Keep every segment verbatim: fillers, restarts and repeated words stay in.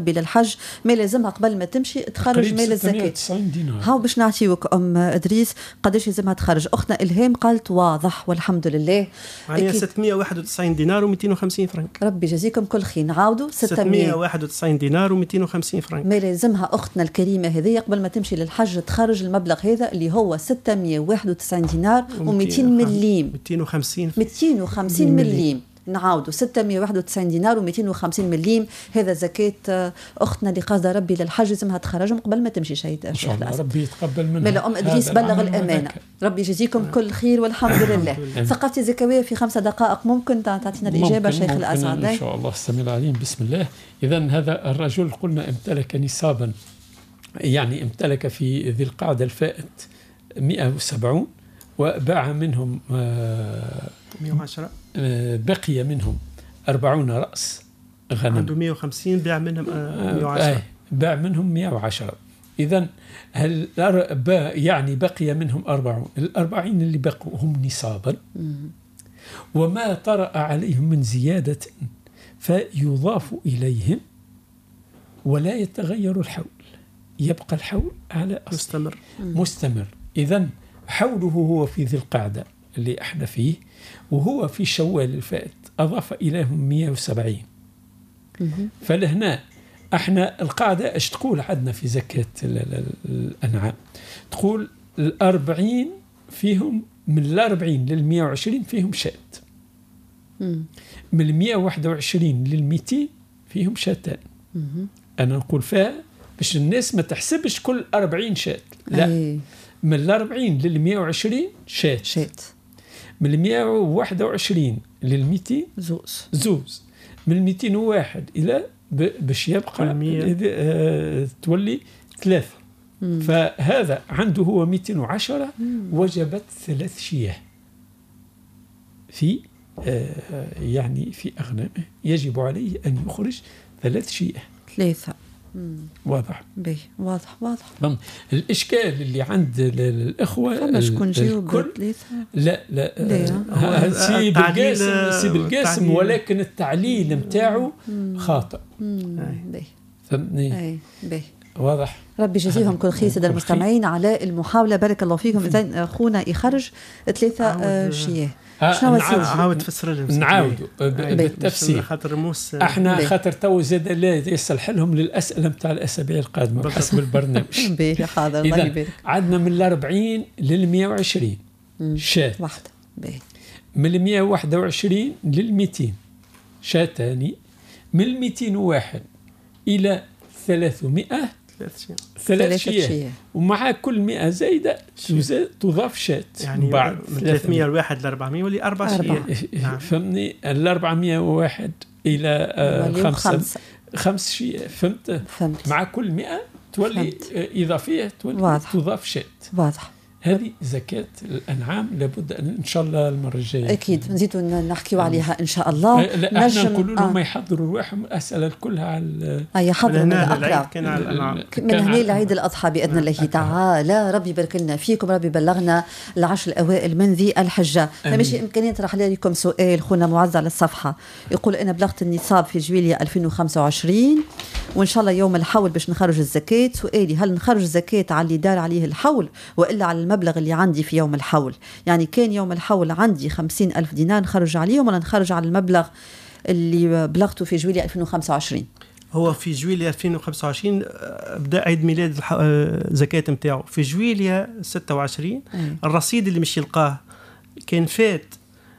ربي للحج ما لازمها قبل ما تمشي تخرج مال الزكاة. هاو باش نعطيوك أم إدريس قداش لازمها تخرج. أختنا إلهام قالت واضح والحمد لله. يعني ستمائة وواحد وتسعين دينار ومئتين وخمسين فرنك. ربي جزيكم كل خير. نعاودوا ستمائة وواحد وتسعين دينار ومئتين وخمسين فرنك. ما لازمها أختنا الكريمة هذه قبل ما تمشي للحج تخرج المبلغ هذا اللي هو ستمائة وواحد وتسعين دينار ومئتين مليم. مئتين وخمسين مئتين وخمسين مليم. نعاودوا ستمائة وواحد وتسعين دينار ومئتين وخمسين مليم. هذا زكاة أختنا اللي قاصدة ربي للحج لازمها تخرجهم قبل ما تمشي شهيد. إن شاء الله ربي يتقبل منها. ملا أم إدريس بلغ الأمانة. ربي يجزيكم كل خير والحمد لله. ثقافتي الزكوية في خمسة دقائق ممكن تعطينا الإجابة شيخ الأسعد؟ إن شاء الله السميع العليم. بسم الله. إذن هذا الرجل قلنا امتلك نصابا، يعني امتلك في ذي القعدة الفائت مئة وسبعين وباع منهم مئة وعشرة، بقي منهم أربعون رأس غنم. عنده مئة وخمسين باع منهم مئة وعشرة. باع منهم مئة وعشرة. إذن هل يعني بقي منهم أربعون. الأربعين اللي بقوا هم نصابا وما طرأ عليهم من زيادة فيضاف إليهم ولا يتغير الحول، يبقى الحول على أصل مستمر مستمر. إذن حوله هو في ذي القعدة اللي احنا فيه، وهو في شوال الفائت أضاف إليهم مئة وسبعين. فلهنا احنا القاعدة ايش تقول عندنا في زكاة الأنعام؟ تقول الأربعين فيهم، من الأربعين للمئة وعشرين فيهم شات، من المئة وواحد وعشرين للمئتين فيهم شاتان. أنا نقول فيها باش الناس ما تحسبش كل أربعين شات، لا أي. من الأربعين للمئة وعشرين شات شات، من المئة وواحد وعشرين للمئتين زوز زوز، من المئتين وواحد إلى باش يبقى آه تولي ثلاثة. مم. فهذا عنده هو مئتين وعشرة. مم. وجبت ثلاث شياه في آه يعني في أغنامه، يجب عليه أن يخرج ثلاث شياه. ثلاثة. مم. واضح به واضح واضح. الإشكال اللي عند الإخوة فما شكون جاوب لا لا سي بالقاسم سي بالقاسم ولكن التعليل متاعه خاطئ. فهمتني؟ به واضح. ربي يجزيهم كل خير سادة المستمعين على المحاولة، بارك الله فيكم. إذن أخونا يخرج ثلاثة شياه. شنو عاود تفسر لهم؟ نعاودوا بالتفسير خاطر موس احنا خاطر تو زاد لا يصلح لهم للأسئلة نتاع الأسابيع القادمة بحسب البرنامج. باهي حاضر الله يبارك. عندنا من الأربعين للمئة وعشرين شاة واحدة، باهي. من المئة وواحد وعشرين للمئتين شاتاني، من المئتين وواحد إلى ثلاثمائة ثلاث شياه، ومع كل مئة زايدة تضاف شات. يعني بعد من ثلاثمائة الواحد لأربعمائة ولي أربع شياه. نعم. فهمني الأربعمائة وواحد إلى آه خمسة خمسة, خمس شياه. فهمت؟ فهمت. مع كل مئة تولي آه إضافية تولي واضح. تضاف شات. واضح. هذه زكاة الأنعام لابد أن إن شاء الله المرة الجاية أكيد نزيدوا نحكيوا عليها إن شاء الله. لا احنا نقول لهم ما يحضروا رواحهم أسئلة كلها على أي يحضروا من الأقرب كان على الأنعام من هنا العيد الأضحى بإذن الله تعالى. ربي يبارك لنا فيكم، ربي بلغنا العشر الأوائل من ذي الحجة. فماشي إمكانية نطرح لكم سؤال خونا معز على الصفحة يقول أنا بلغت النصاب في جويلية ألفين وخمسة وعشرين وإن شاء الله يوم الحول باش نخرج الزكاة. سؤالي هل نخرج الزكاة على اللي دار عليه الحول وإلا على المبلغ اللي عندي في يوم الحول؟ يعني كان يوم الحول عندي خمسين ألف دينار نخرج عليهم ولا نخرج على المبلغ اللي بلغته في جويلية ألفين وخمسة وعشرين؟ هو في جويلية ألفين وخمسة وعشرين بدأ عيد ميلاد الزكاة متاعه في جويلية ستة وعشرين. أي. الرصيد اللي مش يلقاه كان فات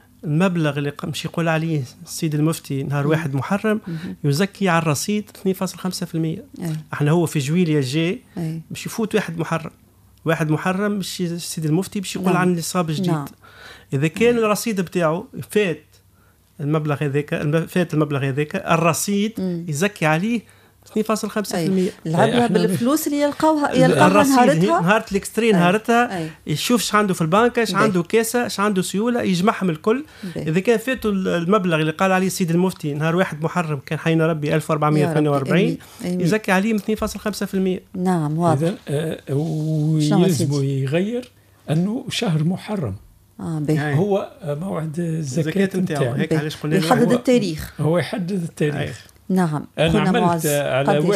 المبلغ اللي مش يقول عليه السيد المفتي نهار مم. واحد محرم مم. يزكي على الرصيد اثنين فاصلة خمسة بالمئة. احنا هو في جويلية جاي مش يفوت واحد محرم واحد محرم مش السيد المفتي باش يقول نعم. عن النصاب جديد. نعم. إذا كان الرصيد بتاعه فات المبلغ هذاك فات المبلغ هذاك الرصيد مم. يزكي عليه اثنين فاصلة خمسة بالمئة. العبرة بالفلوس اللي يلقاوها يلقاوها نهارتها نهار الاكستري نهارتها يشوف ايش عنده في البنك، ايش عنده كاسه، ايش عنده سيوله، يجمعهم الكل. بي. اذا كان فاتوا المبلغ اللي قال عليه السيد المفتي نهار واحد محرم كان حينا ربي ألف وأربعمائة وثمانية وأربعين يزكي عليه اثنين فاصلة خمسة بالمئة. نعم واضح. آه ويلزم يغير انه شهر محرم آه بيه. هو موعد الزكاة نتاعو هيك علاش قلنا يحدد التاريخ. هو يحدد التاريخ. نعم. أنا عملت على